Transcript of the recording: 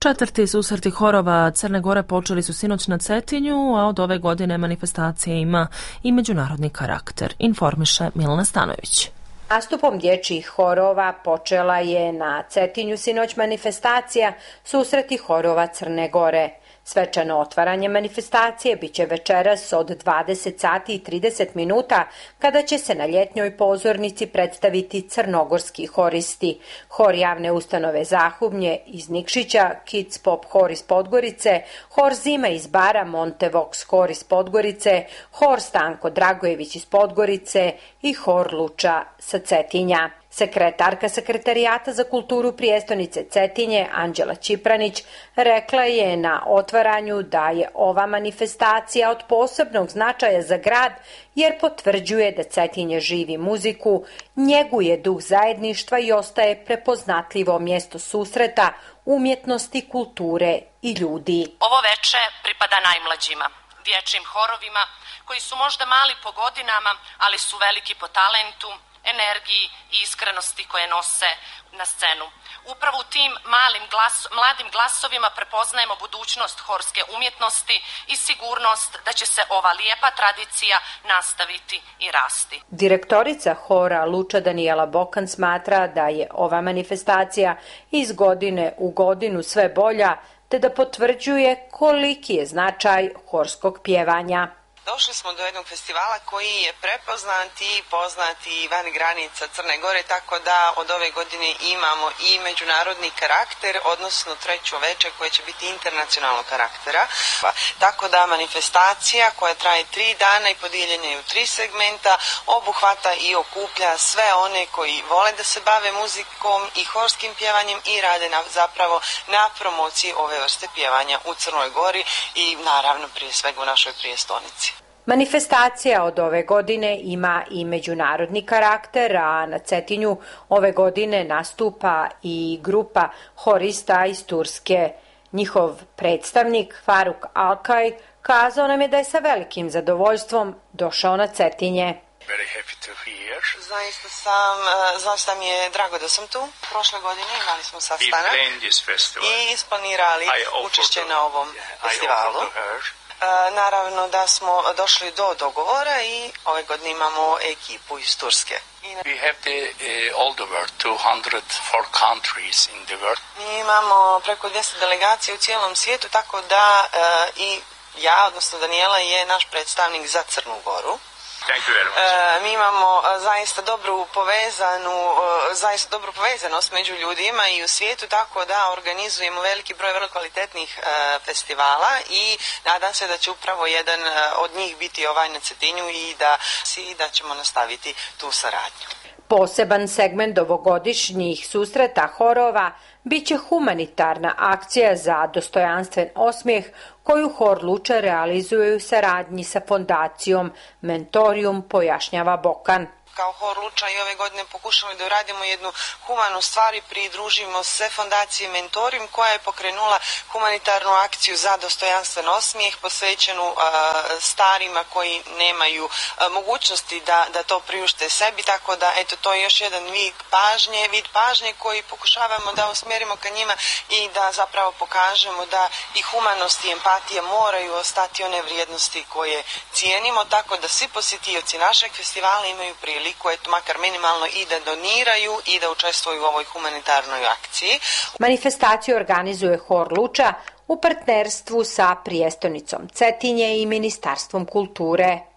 Četvrti susreti horova Crne Gore počeli su sinoć na Cetinju, a od ove godine manifestacija ima i međunarodni karakter, informiše Milena Stanović. Nastupom dječjih horova počela je na Cetinju sinoć manifestacija Susreti horova Crne Gore. Svečano otvaranje manifestacije biće večeras od 20 sati i 30 minuta kada će se na ljetnjoj pozornici predstaviti crnogorski horisti. Hor javne ustanove Zahumlje iz Nikšića, Kids Pop hor iz Podgorice, hor Zima iz Bara, Montevox hor iz Podgorice, hor Stanko Dragojević iz Podgorice i hor Luča sa Cetinja. Sekretarka Sekretarijata za kulturu prijestonice Cetinje, Anđela Čipranić, rekla je na otvaranju da je ova manifestacija od posebnog značaja za grad jer potvrđuje da Cetinje živi muziku, njeguje duh zajedništva i ostaje prepoznatljivo mjesto susreta, umjetnosti, kulture i ljudi. Ovo veče pripada najmlađima, dječjim horovima koji su možda mali po godinama, ali su veliki po talentu, energiji i iskrenosti koje nose na scenu. Upravo u tim mladim glasovima prepoznajemo budućnost horske umjetnosti i sigurnost da će se ova lijepa tradicija nastaviti i rasti. Direktorica hora Luča Danijela Bokan smatra da je ova manifestacija iz godine u godinu sve bolja, te da potvrđuje koliki je značaj horskog pjevanja. Došli smo do jednog festivala koji je prepoznat i poznat i van granica Crne Gore, tako da od ove godine imamo i međunarodni karakter, odnosno treću večer koja će biti internacionalnog karaktera. Tako da manifestacija koja traje 3 dana i podijeljena je u 3 segmenta, obuhvata i okuplja sve one koji vole da se bave muzikom i horskim pjevanjem i rade zapravo na promociji ove vrste pjevanja u Crnoj Gori i naravno prije svega u našoj prijestonici. Manifestacija od ove godine ima i međunarodni karakter, a na Cetinju ove godine nastupa i grupa horista iz Turske. Njihov predstavnik Faruk Alkaj kazao nam je da je sa velikim zadovoljstvom došao na Cetinje. Zaista mi je drago da sam tu. Prošle godine imali smo sastanak i isplanirali učešće na ovom festivalu. Naravno da smo došli do dogovora i ove godine imamo ekipu iz Turske. Mi imamo preko 200 delegacija u cijelom svijetu, tako da i ja, odnosno Danijela, je naš predstavnik za Crnu Goru. Mi imamo zaista dobru povezanost među ljudima i u svijetu, tako da organizujemo veliki broj vrlo kvalitetnih festivala i nadam se da će upravo jedan od njih biti ovaj na Cetinju i da ćemo nastaviti tu saradnju. Poseban segment ovogodišnjih susreta horova biće humanitarna akcija za dostojanstven osmijeh koju hor Luča realizuje u saradnji sa fondacijom Mentorium, pojašnjava Bokan. Kao hor Luča i ove godine pokušali da uradimo jednu humanu stvar i pridružimo se fondaciji Mentorium koja je pokrenula humanitarnu akciju za dostojanstven osmijeh posvećenu starima koji nemaju mogućnosti da to priušte sebi, tako da eto to je još jedan vid pažnje koji pokušavamo da usmjerimo ka njima i da zapravo pokažemo da i humanost i empatija moraju ostati one vrijednosti koje cijenimo, tako da svi posjetioci našeg festivala imaju priliku makar minimalno i da doniraju i da učestvuju u ovoj humanitarnoj akciji. Manifestaciju organizuje hor Luča u partnerstvu sa prijestonicom Cetinje i Ministarstvom kulture.